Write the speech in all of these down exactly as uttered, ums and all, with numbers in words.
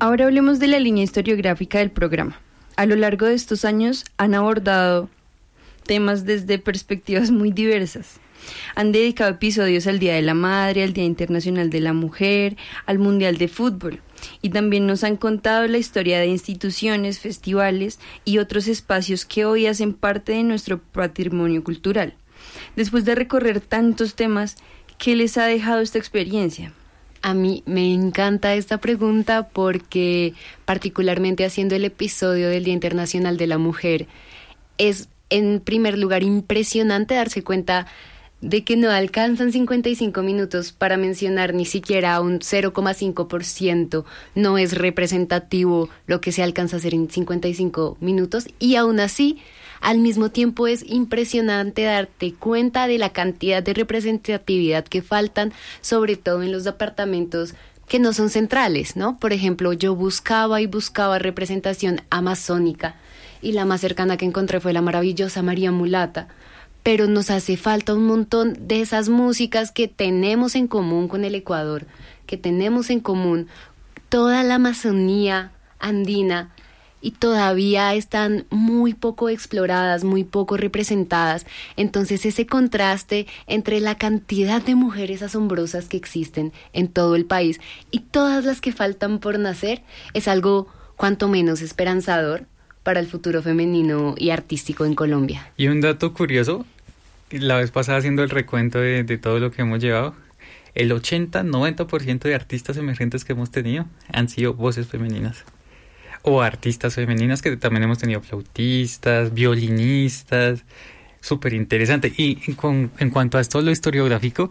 Ahora hablemos de la línea historiográfica del programa. A lo largo de estos años han abordado temas desde perspectivas muy diversas. Han dedicado episodios al Día de la Madre, al Día Internacional de la Mujer, al Mundial de Fútbol, y también nos han contado la historia de instituciones, festivales y otros espacios que hoy hacen parte de nuestro patrimonio cultural. Después de recorrer tantos temas, ¿qué les ha dejado esta experiencia? A mí me encanta esta pregunta porque, particularmente haciendo el episodio del Día Internacional de la Mujer, es en primer lugar impresionante darse cuenta de que no alcanzan cincuenta y cinco minutos para mencionar ni siquiera un cero coma cinco por ciento. No es representativo lo que se alcanza a hacer en cincuenta y cinco minutos, y aún así, al mismo tiempo es impresionante darte cuenta de la cantidad de representatividad que faltan, sobre todo en los departamentos que no son centrales, ¿no? Por ejemplo, yo buscaba y buscaba representación amazónica, y la más cercana que encontré fue la maravillosa María Mulata, pero nos hace falta un montón de esas músicas que tenemos en común con el Ecuador, que tenemos en común toda la Amazonía andina, y todavía están muy poco exploradas, muy poco representadas. Entonces ese contraste entre la cantidad de mujeres asombrosas que existen en todo el país y todas las que faltan por nacer es algo cuanto menos esperanzador para el futuro femenino y artístico en Colombia. Y un dato curioso, la vez pasada haciendo el recuento de, de todo lo que hemos llevado, el ochenta a noventa por ciento de artistas emergentes que hemos tenido han sido voces femeninas. O artistas femeninas, que también hemos tenido flautistas, violinistas, súper interesante. Y en, con, en cuanto a esto, lo historiográfico,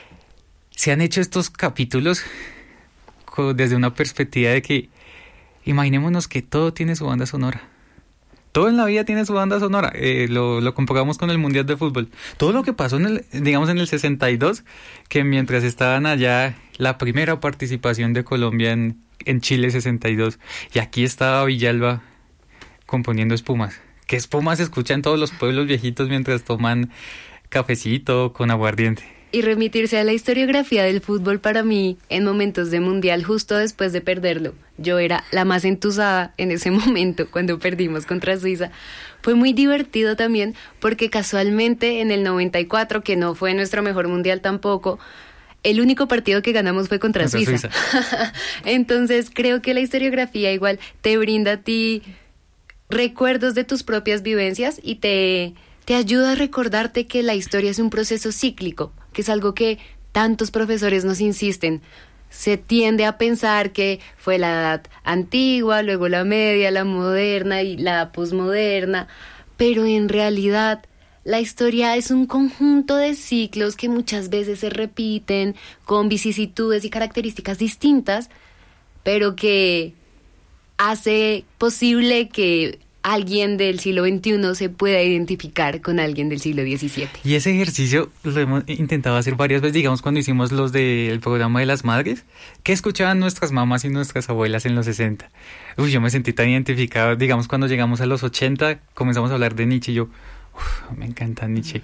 se han hecho estos capítulos con, desde una perspectiva de que, imaginémonos que todo tiene su banda sonora. Todo en la vida tiene su banda sonora. Eh, lo, lo comparamos con el Mundial de Fútbol. Todo lo que pasó en el, digamos, en el sesenta y dos, que mientras estaban allá, la primera participación de Colombia en en Chile sesenta y dos, y aquí estaba Villalba componiendo espumas. ¿Qué espumas se escuchan en todos los pueblos viejitos mientras toman cafecito con aguardiente? Y remitirse a la historiografía del fútbol, para mí, en momentos de mundial, justo después de perderlo, yo era la más entusada en ese momento cuando perdimos contra Suiza. Fue muy divertido también porque casualmente en el noventa y cuatro, que no fue nuestro mejor mundial tampoco, el único partido que ganamos fue contra, contra Suiza. Suiza. Entonces creo que la historiografía igual te brinda a ti recuerdos de tus propias vivencias y te, te ayuda a recordarte que la historia es un proceso cíclico, que es algo que tantos profesores nos insisten. Se tiende a pensar que fue la edad antigua, luego la media, la moderna y la posmoderna, pero en realidad la historia es un conjunto de ciclos que muchas veces se repiten con vicisitudes y características distintas, pero que hace posible que alguien del siglo veintiuno se pueda identificar con alguien del siglo diecisiete. Y ese ejercicio lo hemos intentado hacer varias veces, digamos cuando hicimos los del programa de las madres, que escuchaban nuestras mamás y nuestras abuelas en los sesenta. Uy, yo me sentí tan identificado, digamos cuando llegamos a los ochenta, comenzamos a hablar de Nietzsche y yo... Uf, me encanta Nietzsche.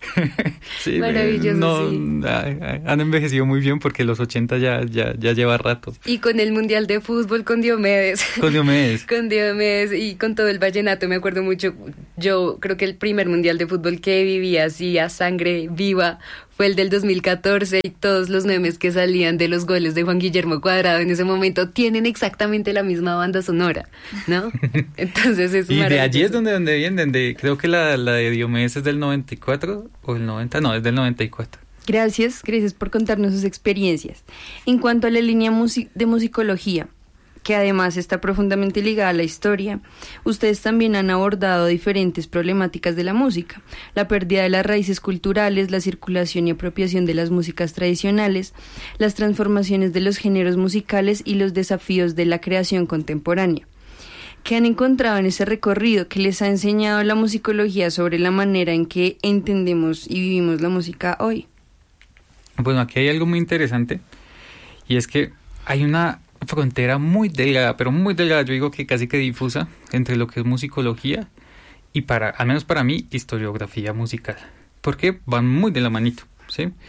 Sí, maravilloso, no, sí. Han envejecido muy bien porque los ochenta ya, ya, ya lleva rato. Y con el Mundial de Fútbol, con Diomedes. Con Diomedes. Con Diomedes y con todo el vallenato, me acuerdo mucho. Yo creo que el primer Mundial de Fútbol que viví así a sangre viva fue el del dos mil catorce, y todos los memes que salían de los goles de Juan Guillermo Cuadrado en ese momento tienen exactamente la misma banda sonora, ¿no? Entonces es y de allí es donde, donde vienen, de, creo que la, la de Diomedes es del noventa y cuatro, o el noventa, no, es del noventa y cuatro. Gracias, gracias por contarnos sus experiencias. En cuanto a la línea music- de musicología, que además está profundamente ligada a la historia, ustedes también han abordado diferentes problemáticas de la música: la pérdida de las raíces culturales, la circulación y apropiación de las músicas tradicionales, las transformaciones de los géneros musicales y los desafíos de la creación contemporánea. ¿Qué han encontrado en ese recorrido? ¿Qué les ha enseñado la musicología sobre la manera en que entendemos y vivimos la música hoy? Bueno, aquí hay algo muy interesante, y es que hay una frontera muy delgada, pero muy delgada, yo digo que casi que difusa, entre lo que es musicología y, para, al menos para mí, historiografía musical, porque van muy de la manito, ¿sí?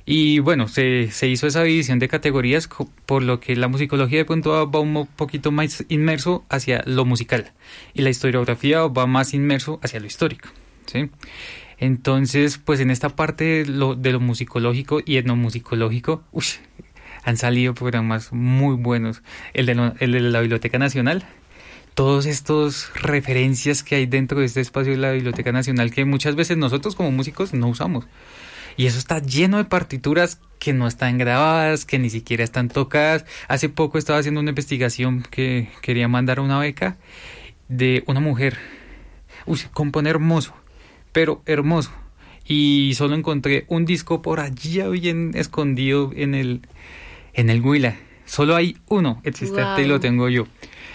Y bueno, se, se hizo esa división de categorías, por lo que la musicología de pronto va, va un poquito más inmerso hacia lo musical y la historiografía va más inmerso hacia lo histórico, ¿sí? Entonces, pues en esta parte de lo, de lo musicológico y etnomusicológico, uy, han salido programas muy buenos. El de, lo, el de la Biblioteca Nacional, todos estos referencias que hay dentro de este espacio de la Biblioteca Nacional que muchas veces nosotros como músicos no usamos. Y eso está lleno de partituras que no están grabadas, que ni siquiera están tocadas. Hace poco estaba haciendo una investigación que quería mandar una beca de una mujer. Uy, compone hermoso, pero hermoso. Y solo encontré un disco por allá bien escondido en el, en el Huila. Solo hay uno existente. Wow. Y lo tengo yo.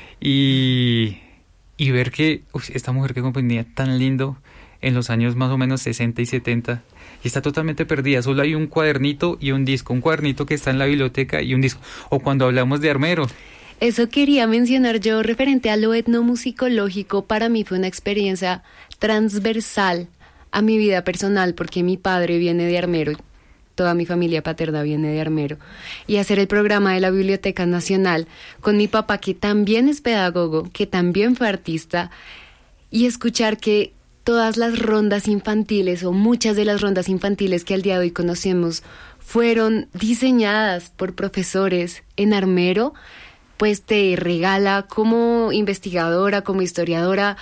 Y, y ver que uy, esta mujer que componía tan lindo en los años más o menos sesenta y setenta y está totalmente perdida, solo hay un cuadernito y un disco, un cuadernito que está en la biblioteca y un disco. O cuando hablamos de Armero. Eso quería mencionar yo referente a lo etnomusicológico. Para mí fue una experiencia transversal a mi vida personal porque mi padre viene de Armero, toda mi familia paterna viene de Armero, y hacer el programa de la Biblioteca Nacional con mi papá, que también es pedagogo, que también fue artista, y escuchar que todas las rondas infantiles o muchas de las rondas infantiles que al día de hoy conocemos fueron diseñadas por profesores en Armero, pues te regala como investigadora, como historiadora,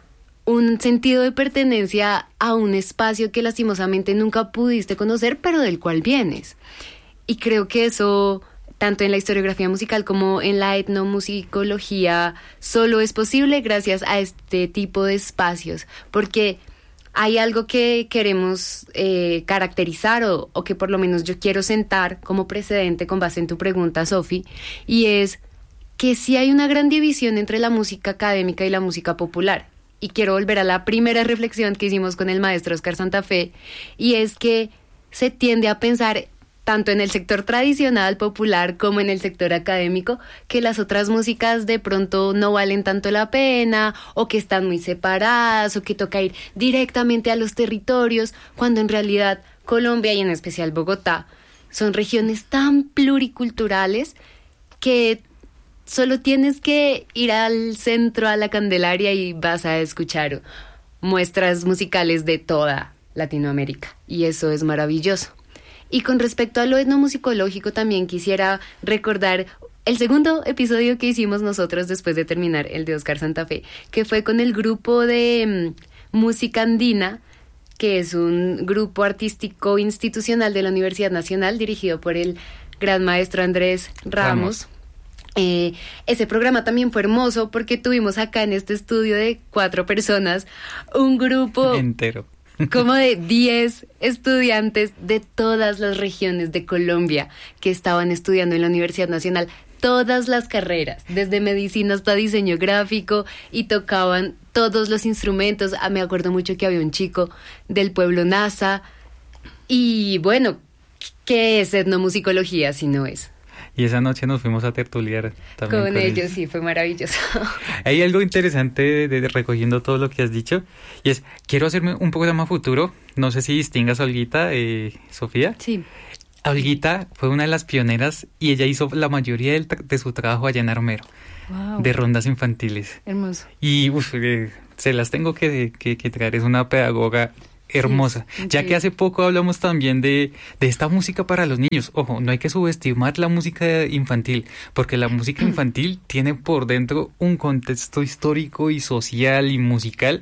un sentido de pertenencia a un espacio que lastimosamente nunca pudiste conocer, pero del cual vienes. Y creo que eso, tanto en la historiografía musical como en la etnomusicología, solo es posible gracias a este tipo de espacios, porque hay algo que queremos eh, caracterizar o, o que por lo menos yo quiero sentar como precedente con base en tu pregunta, Sofi, y es que sí hay una gran división entre la música académica y la música popular. Y quiero volver a la primera reflexión que hicimos con el maestro Oscar Santa Fe, y es que se tiende a pensar tanto en el sector tradicional, popular, como en el sector académico, que las otras músicas de pronto no valen tanto la pena, o que están muy separadas, o que toca ir directamente a los territorios, cuando en realidad Colombia, y en especial Bogotá, son regiones tan pluriculturales que solo tienes que ir al centro, a la Candelaria, y vas a escuchar muestras musicales de toda Latinoamérica, y eso es maravilloso. Y con respecto a lo etnomusicológico, también quisiera recordar el segundo episodio que hicimos nosotros después de terminar el de Oscar Santa Fe, que fue con el grupo de um, música andina, que es un grupo artístico institucional de la Universidad Nacional dirigido por el gran maestro Andrés Ramos. Ramos. Eh, ese programa también fue hermoso porque tuvimos acá en este estudio de cuatro personas un grupo entero como de diez estudiantes de todas las regiones de Colombia que estaban estudiando en la Universidad Nacional todas las carreras, desde medicina hasta diseño gráfico, y tocaban todos los instrumentos. Ah, me acuerdo mucho que había un chico del pueblo Nasa. Y bueno, ¿qué es etnomusicología si no es? Y esa noche nos fuimos a tertuliar también con, con ellos, ellos, sí, fue maravilloso. Hay algo interesante de, de, recogiendo todo lo que has dicho, y es, quiero hacerme un poco más futuro, no sé si distingas a Olguita, eh, Sofía. Sí. Olguita fue una de las pioneras y ella hizo la mayoría del, de su trabajo allá en Armero, wow, de rondas infantiles. Hermoso. Y uf, eh, se las tengo que, que, que traer, es una pedagoga hermosa, sí, ya que hace poco hablamos también de, de esta música para los niños. Ojo, no hay que subestimar la música infantil, porque la música infantil tiene por dentro un contexto histórico y social y musical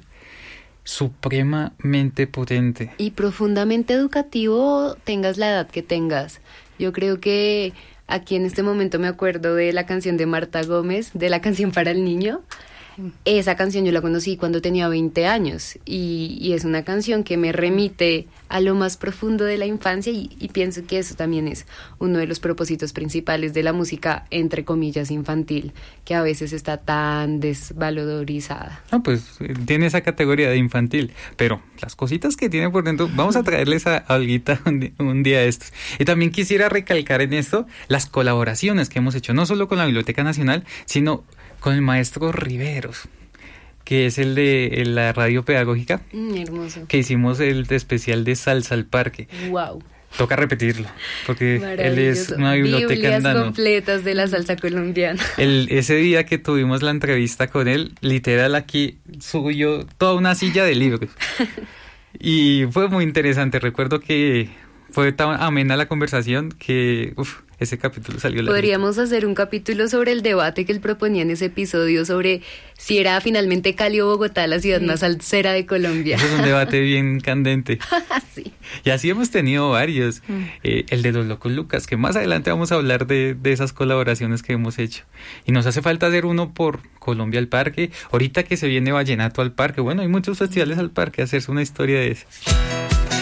supremamente potente. Y profundamente educativo, tengas la edad que tengas. Yo creo que aquí en este momento me acuerdo de la canción de Marta Gómez, de la canción para el niño. Esa canción yo la conocí cuando tenía veinte años y, y es una canción que me remite a lo más profundo de la infancia y, y pienso que eso también es uno de los propósitos principales de la música, entre comillas, infantil, que a veces está tan desvalorizada. No, pues tiene esa categoría de infantil, pero las cositas que tiene por dentro, vamos a traerles a Olguita un, un día de estos. Y también quisiera recalcar en esto las colaboraciones que hemos hecho, no solo con la Biblioteca Nacional, sino con el maestro Riveros, que es el de la radio pedagógica, mm, hermoso, que hicimos el especial de Salsa al Parque. Wow. Toca repetirlo, porque él es una biblioteca Biblias andando. completas de la salsa colombiana. El, ese día que tuvimos la entrevista con él, literal aquí subió toda una silla de libros. Y fue muy interesante. Recuerdo que fue tan amena la conversación que uf, ese capítulo salió largo. Podríamos hacer un capítulo sobre el debate que él proponía en ese episodio sobre si era finalmente Cali o Bogotá la ciudad sí. más salsera de Colombia. Eso es un debate bien candente. Sí. Y así hemos tenido varios. Mm. Eh, el de Los Locos Lucas, que más adelante vamos a hablar de, de esas colaboraciones que hemos hecho. Y nos hace falta hacer uno por Colombia al Parque. Ahorita que se viene Vallenato al Parque. Bueno, hay muchos festivales al parque, hacerse una historia de eso.